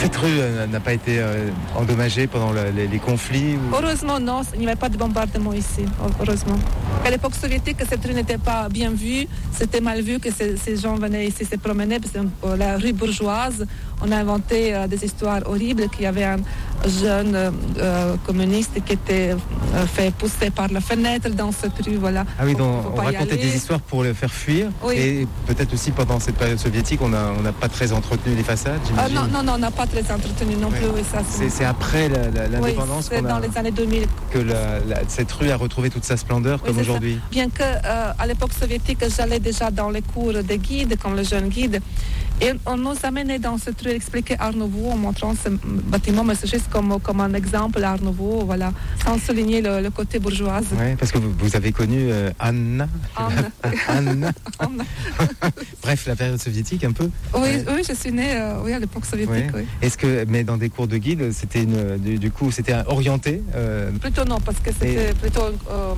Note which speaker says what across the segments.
Speaker 1: Cette rue n'a pas été endommagée pendant les conflits ou...
Speaker 2: Heureusement, non, il n'y avait pas de bombardement ici, heureusement. À l'époque soviétique, cette rue n'était pas bien vue, c'était mal vu que ces gens venaient ici se promener, parce que la rue bourgeoise, on a inventé des histoires horribles, qu'il y avait un jeune communiste qui était fait pousser par la fenêtre dans cette rue, voilà.
Speaker 1: Ah oui, donc on racontait des histoires pour le faire fuir, oui. Et peut-être aussi pendant cette période soviétique, on n'a pas très entretenu les façades, j'imagine.
Speaker 2: Non, on n'a pas très entretenu non plus, oui, ça.
Speaker 1: C'est après l'indépendance
Speaker 2: c'est dans les années 2000
Speaker 1: que cette rue a retrouvé toute sa splendeur comme aujourd'hui.
Speaker 2: Ça. Bien que à l'époque soviétique, j'allais déjà dans les cours de guide, comme le jeune guide, et on nous amenait dans cette rue expliquer Art Nouveau en montrant ce bâtiment, mais c'est juste comme un exemple Art Nouveau, voilà, sans souligner le côté bourgeois.
Speaker 1: Oui, parce que vous avez connu Anna. Bref, la période soviétique un peu.
Speaker 2: Oui, je suis née à l'époque soviétique. Oui.
Speaker 1: Est-ce que, mais dans des cours de guide, c'était du coup, c'était orienté
Speaker 2: Plutôt non, parce que c'était plutôt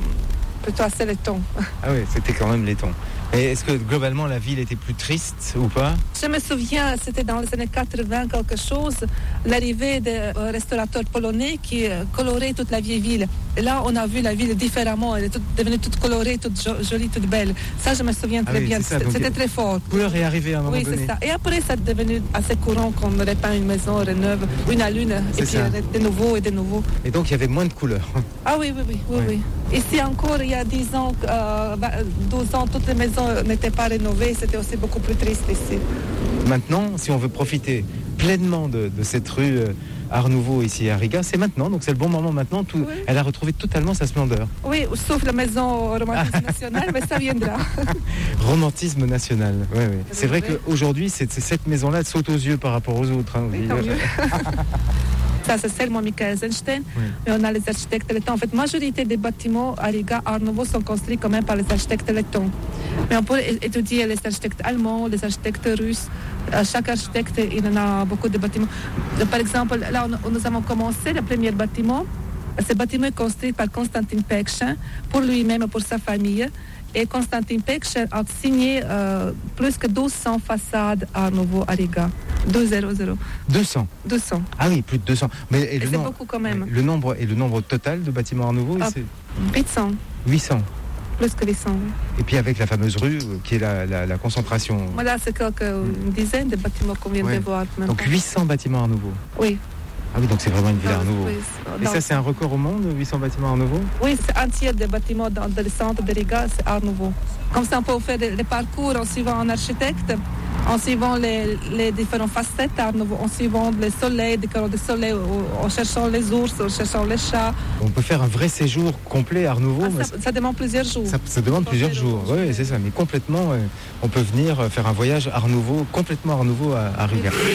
Speaker 2: assez laiton.
Speaker 1: Ah oui, c'était quand même laiton. Et est-ce que globalement la ville était plus triste ou pas?
Speaker 2: Je me souviens, c'était dans les années 80 quelque chose, l'arrivée des restaurateurs polonais qui coloraient toute la vieille ville. Et là, on a vu la ville différemment, elle est devenue toute colorée, toute jolie, toute belle. Ça, je me souviens très bien, c'était très fort.
Speaker 1: La couleur est arrivée à un moment donné.
Speaker 2: Oui, c'est ça. Et après, ça est devenu assez courant qu'on repeint une maison, reneuve, une à l'une, et puis de nouveau et de nouveau.
Speaker 1: Et donc, il y avait moins de couleurs.
Speaker 2: Ah oui. Ici encore, il y a 10 ans, 12 ans, toutes les maisons n'étaient pas rénovées, c'était aussi beaucoup plus triste ici.
Speaker 1: Maintenant, si on veut profiter pleinement de cette rue Art Nouveau ici à Riga, c'est maintenant, donc c'est le bon moment maintenant. Elle a retrouvé totalement sa splendeur.
Speaker 2: Oui, sauf la maison romantisme national, mais ça viendra.
Speaker 1: Romantisme national, oui. C'est vrai qu'aujourd'hui, cette maison-là saute aux yeux par rapport aux autres.
Speaker 2: Oui, tant mieux. Ça, c'est seulement Michael Eisenstein, mais on a les architectes lettons. En fait, la majorité des bâtiments à Riga, Art Nouveau, sont construits quand même par les architectes lettons. Mais on peut étudier les architectes allemands, les architectes russes. Chaque architecte, il en a beaucoup de bâtiments. Par exemple, là, nous avons commencé le premier bâtiment. Ce bâtiment est construit par Konstantin Pekchin, pour lui-même et pour sa famille. Et Konstantin Pekchin a signé plus que 200 façades Art Nouveau à Riga. 200. 200.
Speaker 1: Ah oui, plus de 200. Mais
Speaker 2: c'est beaucoup quand même.
Speaker 1: Le nombre total de bâtiments Art Nouveau, c'est
Speaker 2: 800.
Speaker 1: 800.
Speaker 2: Plus que 800.
Speaker 1: Et puis avec la fameuse rue qui est la concentration.
Speaker 2: Voilà, c'est une dizaine de bâtiments qu'on vient de voir.
Speaker 1: Donc 800 bâtiments Art Nouveau.
Speaker 2: Oui.
Speaker 1: Ah oui, donc c'est vraiment une ville Art Nouveau.
Speaker 2: Oui,
Speaker 1: et ça, c'est un record au monde, 800 bâtiments Art Nouveau?
Speaker 2: Oui, c'est un tiers des bâtiments dans le centre de Riga, c'est Art Nouveau. Comme ça, on peut faire des parcours en suivant un architecte, en suivant les différentes facettes Art Nouveau, en suivant les soleils, des décors de soleil, en cherchant les ours, en cherchant les chats.
Speaker 1: On peut faire un vrai séjour complet Art Nouveau.
Speaker 2: Ça demande plusieurs jours.
Speaker 1: Ça demande plusieurs jours, oui, c'est ça. Mais complètement, on peut venir faire un voyage Art Nouveau, complètement Art Nouveau à Riga.